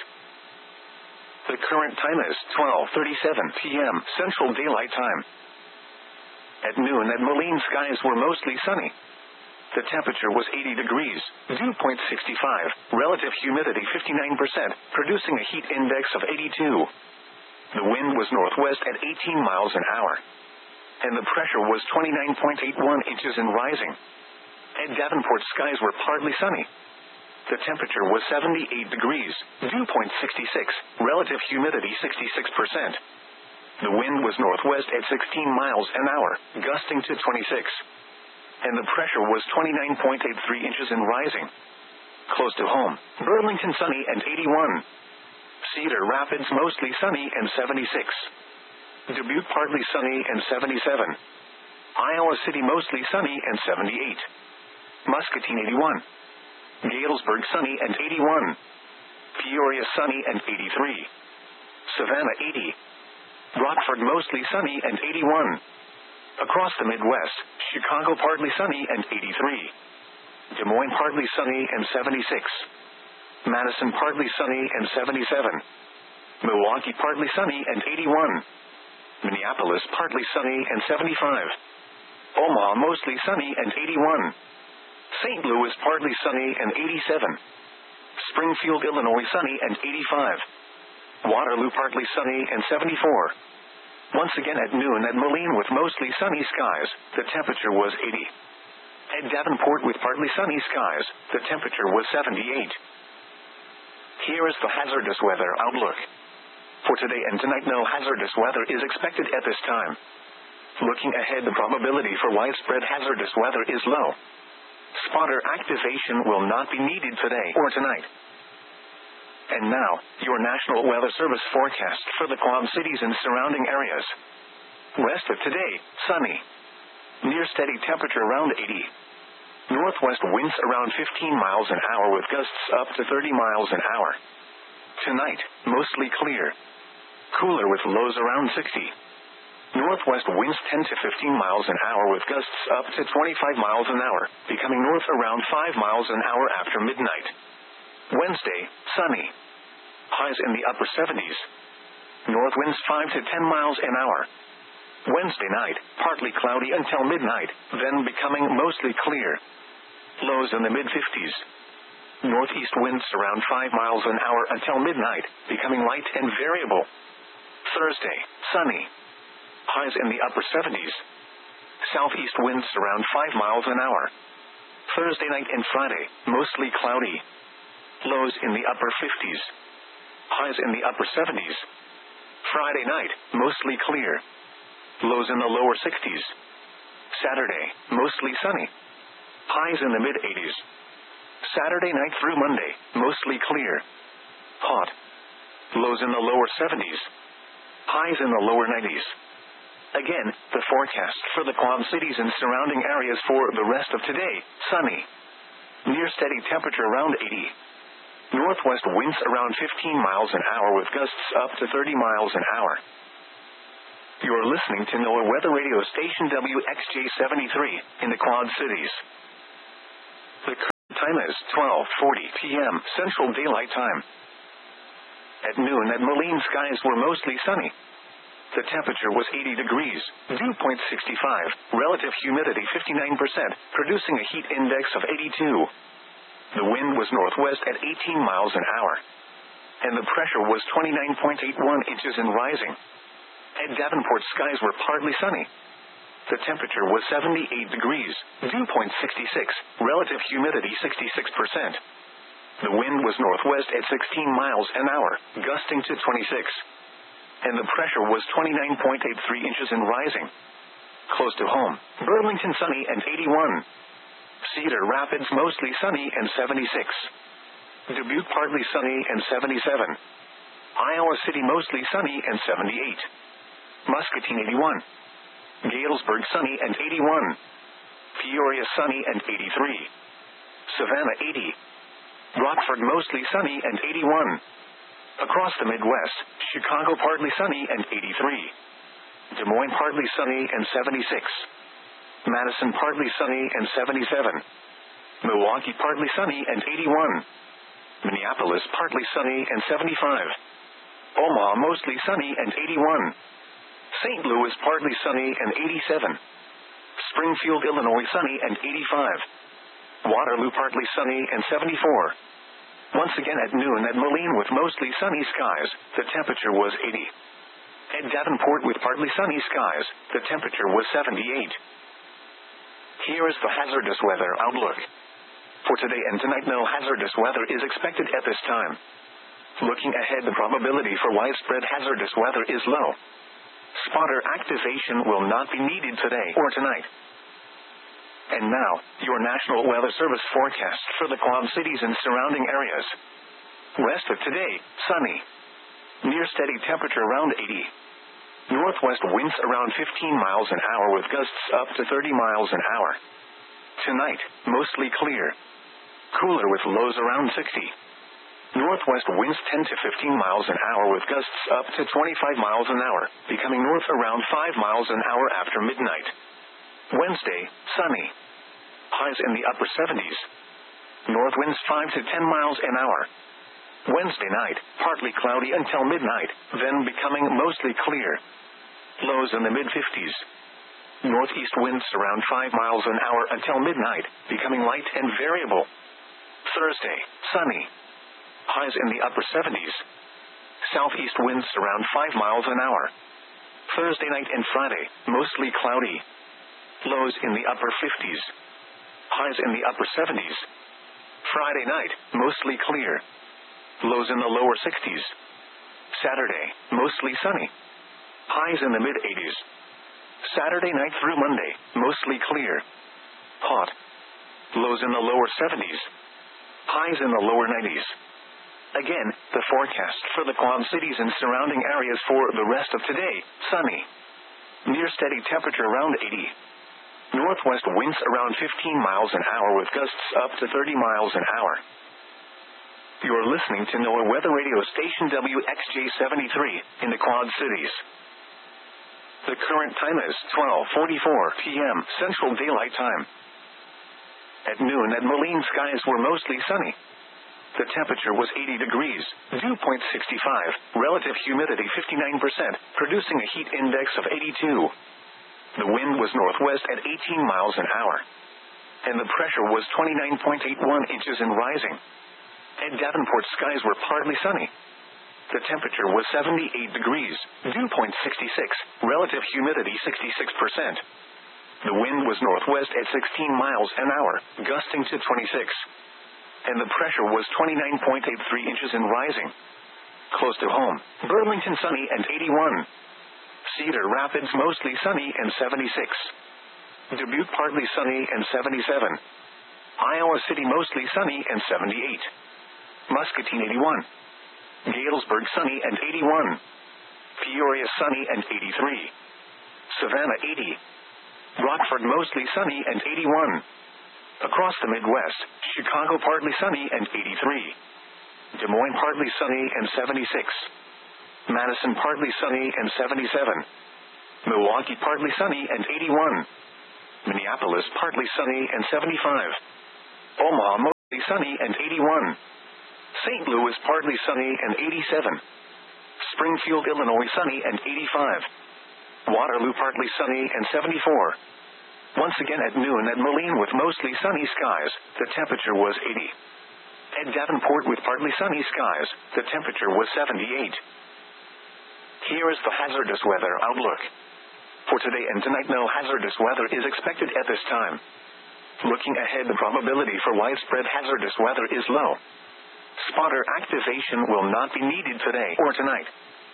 The current time is 12:37 p.m. Central Daylight Time. At noon at Moline, skies were mostly sunny. The temperature was 80 degrees, dew point 65, relative humidity 59%, producing a heat index of 82. The wind was northwest at 18 miles an hour, and the pressure was 29.81 inches and rising. At Davenport, skies were partly sunny. The temperature was 78 degrees, dew point 66, relative humidity 66%. The wind was northwest at 16 miles an hour, gusting to 26. And the pressure was 29.83 inches and rising. Close to home, Burlington sunny and 81. Cedar Rapids mostly sunny and 76. Dubuque partly sunny and 77. Iowa City mostly sunny and 78. Muscatine 81. Galesburg sunny and 81. Peoria sunny and 83. Savannah 80. Rockford mostly sunny and 81. Across the Midwest, Chicago partly sunny and 83. Des Moines partly sunny and 76. Madison partly sunny and 77. Milwaukee partly sunny and 81. Minneapolis partly sunny and 75. Omaha mostly sunny and 81. St. Louis partly sunny and 87. Springfield, Illinois sunny and 85. Waterloo partly sunny and 74. Once again at noon at Moline with mostly sunny skies, the temperature was 80. At Davenport with partly sunny skies, the temperature was 78. Here is the hazardous weather outlook. For today and tonight, no hazardous weather is expected at this time. Looking ahead, the probability for widespread hazardous weather is low. Spotter activation will not be needed today or tonight. And now, your National Weather Service forecast for the Quad Cities and surrounding areas. Rest of today, sunny. Near steady temperature around 80. Northwest winds around 15 miles an hour with gusts up to 30 miles an hour. Tonight, mostly clear. Cooler with lows around 60. Northwest winds 10 to 15 miles an hour with gusts up to 25 miles an hour, becoming north around 5 miles an hour after midnight. Wednesday, sunny. Highs in the upper 70s. North winds 5 to 10 miles an hour. Wednesday night, partly cloudy until midnight, then becoming mostly clear. Lows in the mid-50s. Northeast winds around 5 miles an hour until midnight, becoming light and variable. Thursday, sunny. Highs in the upper 70s. Southeast winds around 5 miles an hour. Thursday night and Friday, mostly cloudy. Lows in the upper 50s. Highs in the upper 70s. Friday night, mostly clear. Lows in the lower 60s. Saturday, mostly sunny. Highs in the mid-80s. Saturday night through Monday, mostly clear. Hot. Lows in the lower 70s. Highs in the lower 90s. Again, the forecast for the Quad Cities and surrounding areas for the rest of today, sunny. Near steady temperature around 80. Northwest winds around 15 miles an hour with gusts up to 30 miles an hour. You're listening to NOAA Weather Radio Station WXJ73 in the Quad Cities. The time is 12:40 p.m. Central Daylight Time. At noon at Moline, skies were mostly sunny. The temperature was 80 degrees, dew point 65, relative humidity 59%, producing a heat index of 82. The wind was northwest at 18 miles an hour, and the pressure was 29.81 inches and rising. At Davenport, skies were partly sunny. The temperature was 78 degrees, dew point 66, relative humidity 66%. The wind was northwest at 16 miles an hour, gusting to 26. And the pressure was 29.83 inches and rising. Close to home, Burlington sunny and 81. Cedar Rapids mostly sunny and 76. Dubuque partly sunny and 77. Iowa City mostly sunny and 78. Muscatine 81. Galesburg sunny and 81. Peoria sunny and 83. Savannah 80. Rockford mostly sunny and 81. Across the Midwest, Chicago partly sunny and 83. Des Moines partly sunny and 76. Madison partly sunny and 77. Milwaukee partly sunny and 81. Minneapolis partly sunny and 75. Omaha mostly sunny and 81. St. Louis partly sunny and 87. Springfield, Illinois sunny and 85. Waterloo partly sunny and 74. Once again at noon at Moline with mostly sunny skies, the temperature was 80. At Davenport with partly sunny skies, the temperature was 78. Here is the hazardous weather outlook. For today and tonight, no hazardous weather is expected at this time. Looking ahead, the probability for widespread hazardous weather is low. Spotter activation will not be needed today or tonight. And now, your National Weather Service forecast for the Quad Cities and surrounding areas. Rest of today, sunny. Near steady temperature around 80. Northwest winds around 15 miles an hour with gusts up to 30 miles an hour. Tonight, mostly clear. Cooler with lows around 60. Northwest winds 10 to 15 miles an hour with gusts up to 25 miles an hour, becoming north around 5 miles an hour after midnight. Wednesday, sunny. Highs in the upper 70s. North winds 5 to 10 miles an hour. Wednesday night, partly cloudy until midnight, then becoming mostly clear. Lows in the mid-50s. Northeast winds around 5 miles an hour until midnight, becoming light and variable. Thursday, sunny. Highs in the upper 70s. Southeast winds around 5 miles an hour. Thursday night and Friday, mostly cloudy. Lows in the upper 50s. Highs in the upper 70s. Friday night, mostly clear. Lows in the lower 60s. Saturday, mostly sunny. Highs in the mid-80s. Saturday night through Monday, mostly clear. Hot. Lows in the lower 70s. Highs in the lower 90s. Again, the forecast for the Quad Cities and surrounding areas for the rest of today, sunny. Near steady temperature around 80. Northwest winds around 15 miles an hour with gusts up to 30 miles an hour. You're listening to NOAA Weather Radio Station WXJ73 in the Quad Cities. The current time is 12:44 p.m. Central Daylight Time. At noon at Moline, skies were mostly sunny. The temperature was 80 degrees, dew point 65, relative humidity 59%, producing a heat index of 82. The wind was northwest at 18 miles an hour, and the pressure was 29.81 inches and rising. At Davenport, skies were partly sunny. The temperature was 78 degrees, dew point 66, relative humidity 66%. The wind was northwest at 16 miles an hour, gusting to 26. And the pressure was 29.83 inches and rising. Close to home, Burlington sunny and 81. Cedar Rapids mostly sunny and 76. Dubuque partly sunny and 77. Iowa City mostly sunny and 78. Muscatine 81. Galesburg sunny and 81. Peoria sunny and 83. Savannah 80. Rockford mostly sunny and 81. Across the Midwest, Chicago partly sunny and 83. Des Moines partly sunny and 76. Madison partly sunny and 77. Milwaukee partly sunny and 81. Minneapolis partly sunny and 75. Omaha mostly sunny and 81. St. Louis, partly sunny and 87. Springfield, Illinois, sunny and 85. Waterloo, partly sunny and 74. Once again at noon at Moline with mostly sunny skies, the temperature was 80. At Davenport with partly sunny skies, the temperature was 78. Here is the hazardous weather outlook. For today and tonight, no hazardous weather is expected at this time. Looking ahead, the probability for widespread hazardous weather is low. Spotter activation will not be needed today or tonight.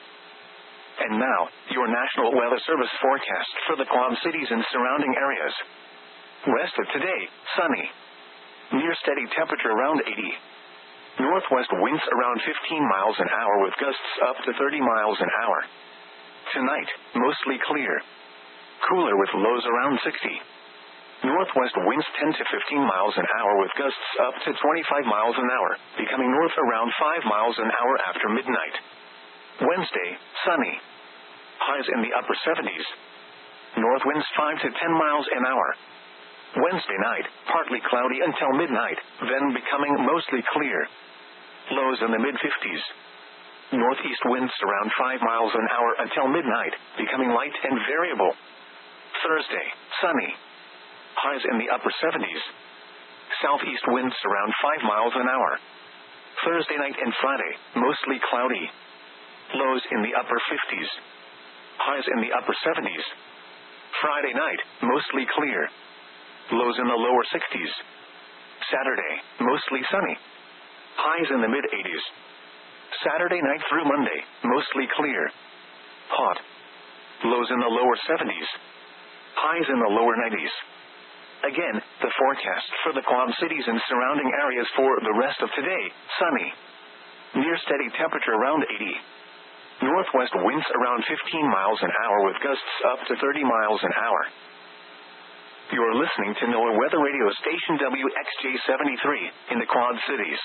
And now, your National Weather Service forecast for the Quad Cities and surrounding areas. Rest of today, sunny. Near steady temperature around 80. Northwest winds around 15 miles an hour with gusts up to 30 miles an hour. Tonight, mostly clear. Cooler with lows around 60. Northwest winds 10 to 15 miles an hour with gusts up to 25 miles an hour, becoming north around 5 miles an hour after midnight. Wednesday, sunny. Highs in the upper 70s. North winds 5 to 10 miles an hour. Wednesday night, partly cloudy until midnight, then becoming mostly clear. Lows in the mid-50s. Northeast winds around 5 miles an hour until midnight, becoming light and variable. Thursday, sunny. Highs in the upper 70s. Southeast winds around 5 miles an hour. Thursday night and Friday, mostly cloudy. Lows in the upper 50s. Highs in the upper 70s. Friday night, mostly clear. Lows in the lower 60s. Saturday, mostly sunny. Highs in the mid-80s. Saturday night through Monday, mostly clear. Hot. Lows in the lower 70s. Highs in the lower 90s. Again, the forecast for the Quad Cities and surrounding areas for the rest of today, sunny. Near steady temperature around 80. Northwest winds around 15 miles an hour with gusts up to 30 miles an hour. You're listening to NOAA Weather Radio Station WXJ73 in the Quad Cities.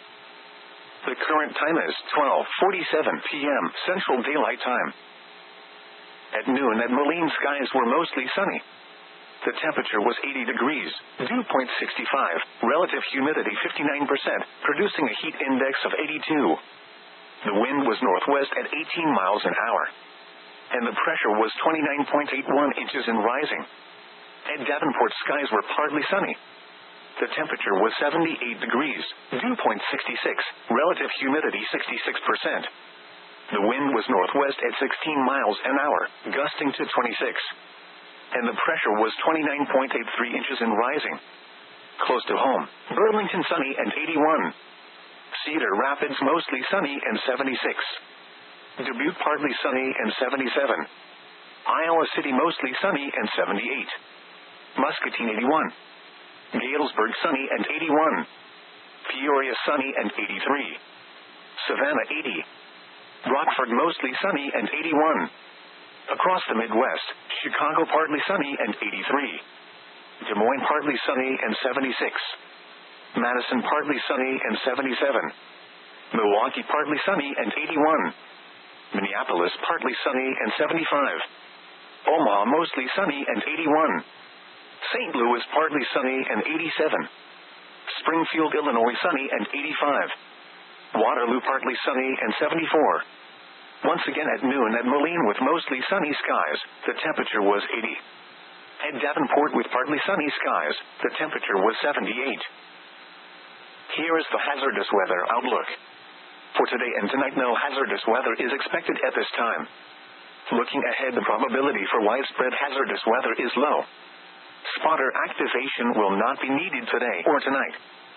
The current time is 12:47 p.m. Central Daylight Time. At noon at Moline, skies were mostly sunny. The temperature was 80 degrees, dew point 65, relative humidity 59%, producing a heat index of 82. The wind was northwest at 18 miles an hour. And the pressure was 29.81 inches and rising. At Davenport, skies were partly sunny. The temperature was 78 degrees, dew point 66, relative humidity 66%. The wind was northwest at 16 miles an hour, gusting to 26. And the pressure was 29.83 inches and rising. Close to home, Burlington sunny and 81. Cedar Rapids mostly sunny and 76. Dubuque partly sunny and 77. Iowa City mostly sunny and 78. Muscatine 81. Galesburg sunny and 81. Peoria sunny and 83. Savannah 80. Rockford mostly sunny and 81. Across the Midwest, Chicago partly sunny and 83. Des Moines partly sunny and 76. Madison partly sunny and 77. Milwaukee partly sunny and 81. Minneapolis partly sunny and 75. Omaha mostly sunny and 81. St. Louis partly sunny and 87. Springfield, Illinois sunny and 85. Waterloo partly sunny and 74. Once again at noon at Moline with mostly sunny skies, the temperature was 80. At Davenport with partly sunny skies, the temperature was 78. Here is the hazardous weather outlook. For today and tonight, no hazardous weather is expected at this time. Looking ahead, the probability for widespread hazardous weather is low. Spotter activation will not be needed today or tonight.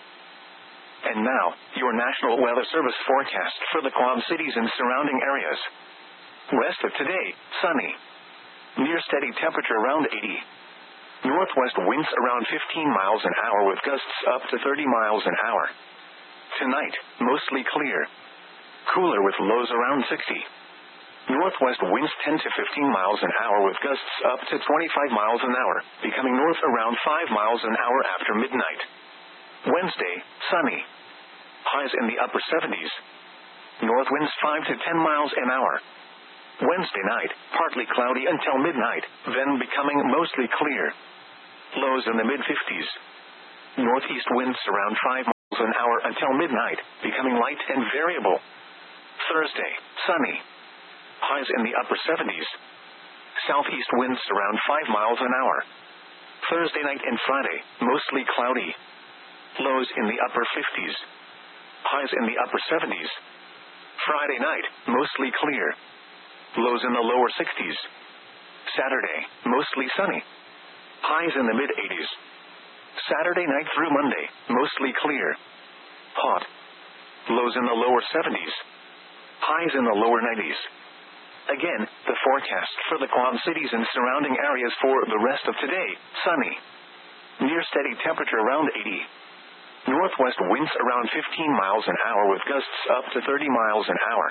And now, your National Weather Service forecast for the Quad Cities and surrounding areas. Rest of today, sunny. Near steady temperature around 80. Northwest winds around 15 miles an hour with gusts up to 30 miles an hour. Tonight, mostly clear. Cooler with lows around 60. Northwest winds 10 to 15 miles an hour with gusts up to 25 miles an hour, becoming north around 5 miles an hour after midnight. Wednesday, sunny. Highs in the upper 70s. North winds 5 to 10 miles an hour. Wednesday night, partly cloudy until midnight, then becoming mostly clear. Lows in the mid-50s. Northeast winds around 5 miles an hour until midnight, becoming light and variable. Thursday, sunny. Highs in the upper 70s. Southeast winds around 5 miles an hour. Thursday night and Friday, mostly cloudy. Lows in the upper 50s. Highs in the upper 70s. Friday night, mostly clear. Lows in the lower 60s. Saturday, mostly sunny. Highs in the mid-80s. Saturday night through Monday, mostly clear. Hot. Lows in the lower 70s. Highs in the lower 90s. Again, the forecast for the Quad Cities and surrounding areas for the rest of today, sunny. Near steady temperature around 80. Northwest winds around 15 miles an hour with gusts up to 30 miles an hour.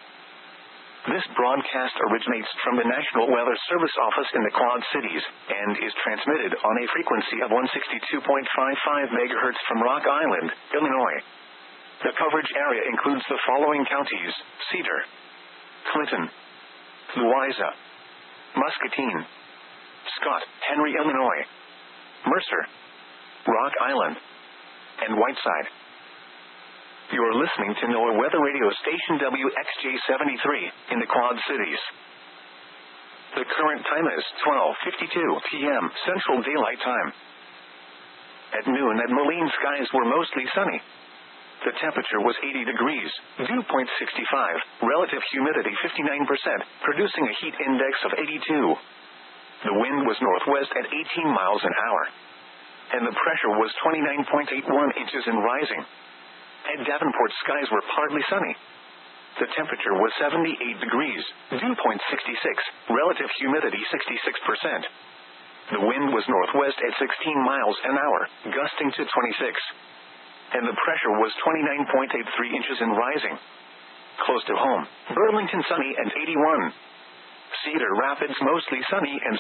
This broadcast originates from the National Weather Service office in the Quad Cities and is transmitted on a frequency of 162.55 MHz from Rock Island, Illinois. The coverage area includes the following counties: Cedar, Clinton, Louisa, Muscatine, Scott, Henry, Illinois, Mercer, Rock Island, and Whiteside. You are listening to NOAA Weather Radio Station WXJ-73 in the Quad Cities. The current time is 12:52 p.m. Central Daylight Time. At noon at Moline, skies were mostly sunny. The temperature was 80 degrees, dew point 65, relative humidity 59%, producing a heat index of 82. The wind was northwest at 18 miles an hour, and the pressure was 29.81 inches and rising. At Davenport, skies were partly sunny. The temperature was 78 degrees, dew point 66, relative humidity 66%. The wind was northwest at 16 miles an hour, gusting to 26. And the pressure was 29.83 inches and rising. Close to home, Burlington sunny and 81. Cedar Rapids mostly sunny and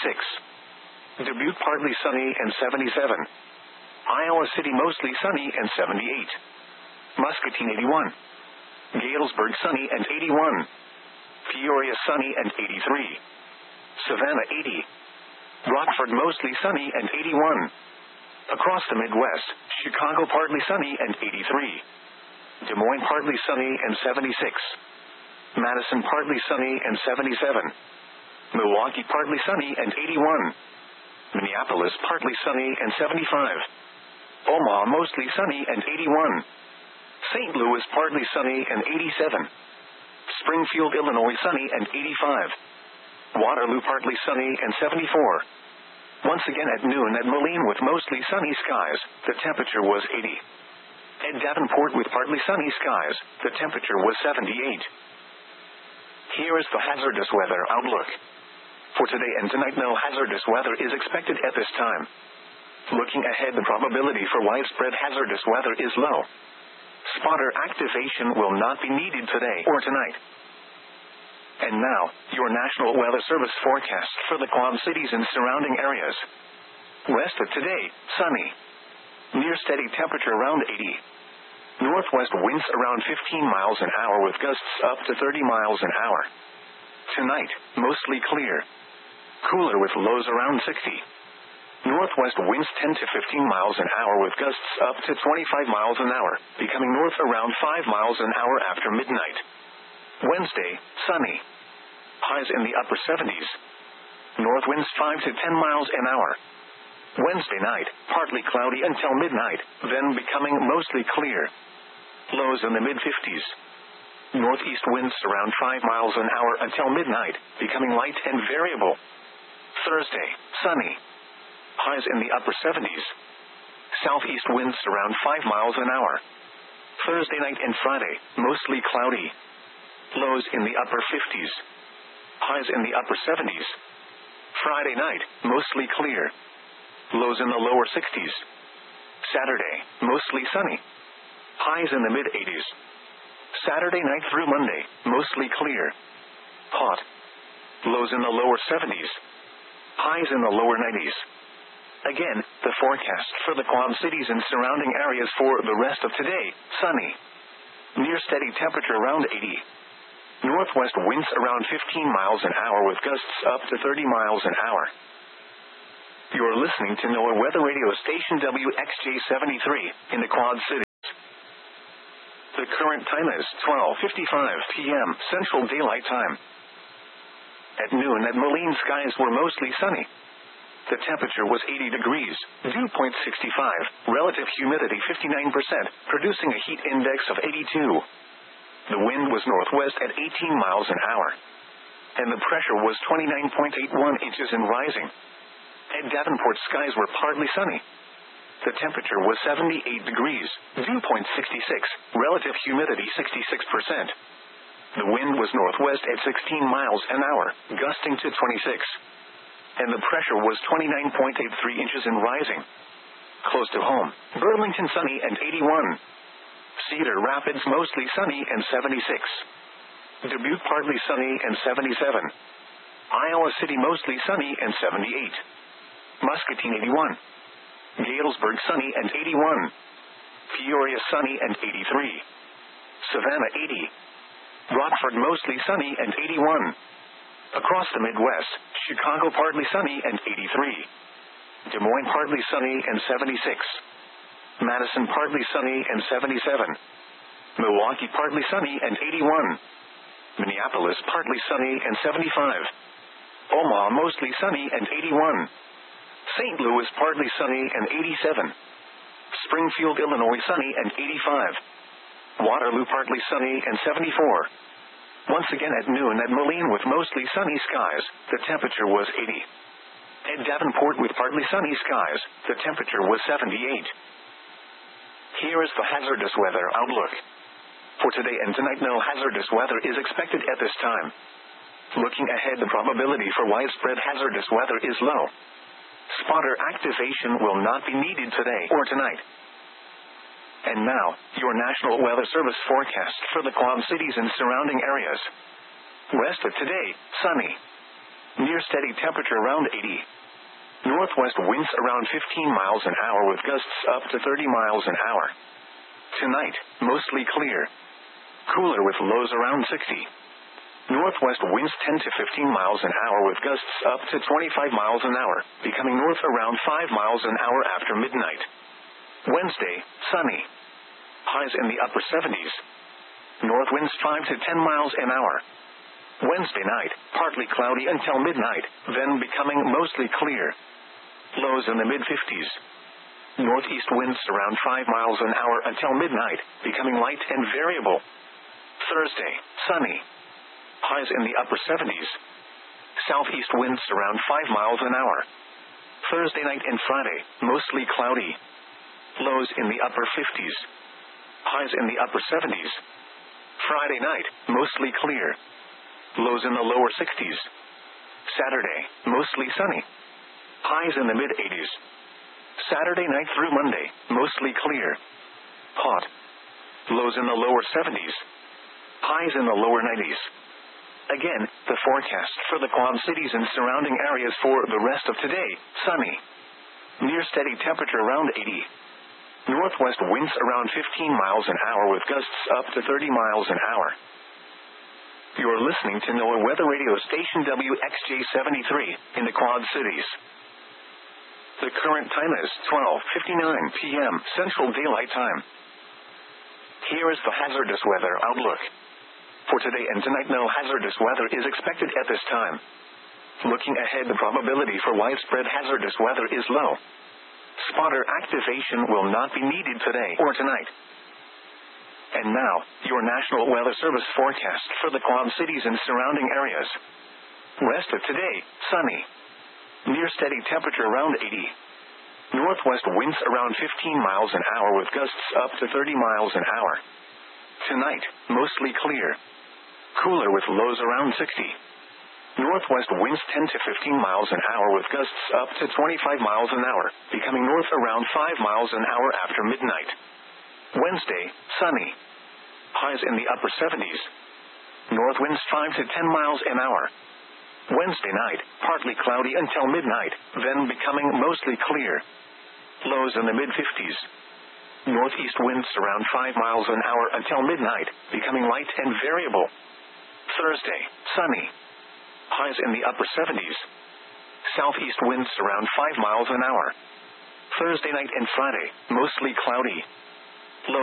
76. Dubuque partly sunny and 77. Iowa City mostly sunny and 78. Muscatine 81. Galesburg sunny and 81. Peoria sunny and 83. Savannah 80. Rockford mostly sunny and 81. Across the Midwest, Chicago partly sunny and 83. Des Moines partly sunny and 76. Madison partly sunny and 77. Milwaukee partly sunny and 81. Minneapolis partly sunny and 75. Omaha mostly sunny and 81. St. Louis partly sunny and 87. Springfield, Illinois sunny and 85. Waterloo partly sunny and 74. Once again at noon at Moline with mostly sunny skies, the temperature was 80. At Davenport with partly sunny skies, the temperature was 78. Here is the hazardous weather outlook. For today and tonight, no hazardous weather is expected at this time. Looking ahead, the probability for widespread hazardous weather is low. Spotter activation will not be needed today or tonight. And now, your National Weather Service forecast for the Quad Cities and surrounding areas. West of today, sunny. Near steady temperature around 80. Northwest winds around 15 miles an hour with gusts up to 30 miles an hour. Tonight, mostly clear. Cooler with lows around 60. Northwest winds 10 to 15 miles an hour with gusts up to 25 miles an hour, becoming north around 5 miles an hour after midnight. Wednesday, sunny. Highs in the upper 70s. North winds 5 to 10 miles an hour. Wednesday night, partly cloudy until midnight, then becoming mostly clear. Lows in the mid-50s. Northeast winds around 5 miles an hour until midnight, becoming light and variable. Thursday, sunny. Highs in the upper 70s. Southeast winds around 5 miles an hour. Thursday night and Friday, mostly cloudy. Lows in the upper 50s. Highs in the upper 70s. Friday night, mostly clear. Lows in the lower 60s. Saturday, mostly sunny. Highs in the mid-80s. Saturday night through Monday, mostly clear. Hot. Lows in the lower 70s. Highs in the lower 90s. Again, the forecast for the Quad Cities and surrounding areas for the rest of today, sunny. Near steady temperature around 80. Northwest winds around 15 miles an hour with gusts up to 30 miles an hour. You are listening to NOAA Weather Radio Station WXJ-73 in the Quad Cities. The current time is 12:55 p.m. Central Daylight Time. At noon at Moline, skies were mostly sunny. The temperature was 80 degrees, dew point 65, relative humidity 59%, producing a heat index of 82. The wind was northwest at 18 miles an hour, and the pressure was 29.81 inches and rising. At Davenport, skies were partly sunny. The temperature was 78 degrees, dew point 66, relative humidity 66%. The wind was northwest at 16 miles an hour, gusting to 26. And the pressure was 29.83 inches and rising. Close to home, Burlington sunny and 81. Cedar Rapids mostly sunny and 76. Dubuque partly sunny and 77. Iowa City mostly sunny and 78. Muscatine 81. Galesburg sunny and 81. Peoria sunny and 83. Savannah 80. Rockford mostly sunny and 81. Across the Midwest, Chicago partly sunny and 83. Des Moines partly sunny and 76. Madison partly sunny and 77. Milwaukee partly sunny and 81. Minneapolis partly sunny and 75. Omaha mostly sunny and 81. St. Louis partly sunny and 87. Springfield, Illinois sunny and 85. Waterloo partly sunny and 74. Once again at noon at Moline with mostly sunny skies, the temperature was 80. At Davenport with partly sunny skies, the temperature was 78. Here is the hazardous weather outlook. For today and tonight, no hazardous weather is expected at this time. Looking ahead, the probability for widespread hazardous weather is low. Spotter activation will not be needed today or tonight. And now, your National Weather Service forecast for the Quad Cities and surrounding areas. West of today, sunny. Near steady temperature around 80. Northwest winds around 15 miles an hour with gusts up to 30 miles an hour. Tonight, mostly clear. Cooler with lows around 60. Northwest winds 10 to 15 miles an hour with gusts up to 25 miles an hour, becoming north around 5 miles an hour after midnight. Wednesday, sunny. Highs in the upper 70s. North winds 5 to 10 miles an hour. Wednesday night, partly cloudy until midnight, then becoming mostly clear. Lows in the mid-50s. Northeast winds around 5 miles an hour until midnight, becoming light and variable. Thursday, sunny. Highs in the upper 70s. Southeast winds around 5 miles an hour. Thursday night and Friday, mostly cloudy. Lows in the upper 50s. Highs in the upper 70s. Friday night, mostly clear. Lows in the lower 60s. Saturday, mostly sunny. Highs in the mid-80s. Saturday night through Monday, mostly clear. Hot. Lows in the lower 70s. Highs in the lower 90s. Again, the forecast for the Quad Cities and surrounding areas for the rest of today, sunny. Near steady temperature around 80. Northwest winds around 15 miles an hour with gusts up to 30 miles an hour. You're listening to NOAA Weather Radio Station WXJ73 in the Quad Cities. The current time is 12:59 p.m. Central Daylight Time. Here is the hazardous weather outlook. For today and tonight, no hazardous weather is expected at this time. Looking ahead, the probability for widespread hazardous weather is low. Spotter activation will not be needed today or tonight. And now, your National Weather Service forecast for the Quad Cities and surrounding areas. Rest of today, sunny. Near steady temperature around 80. Northwest winds around 15 miles an hour with gusts up to 30 miles an hour. Tonight, mostly clear. Cooler with lows around 60. Northwest winds 10 to 15 miles an hour with gusts up to 25 miles an hour, becoming north around 5 miles an hour after midnight. Wednesday, sunny. Highs in the upper 70s. North winds 5 to 10 miles an hour. Wednesday night, partly cloudy until midnight, then becoming mostly clear. Lows in the mid-50s. Northeast winds around 5 miles an hour until midnight, becoming light and variable. Thursday, sunny. Highs in the upper 70s. Southeast winds around 5 miles an hour. Thursday night and Friday, mostly cloudy.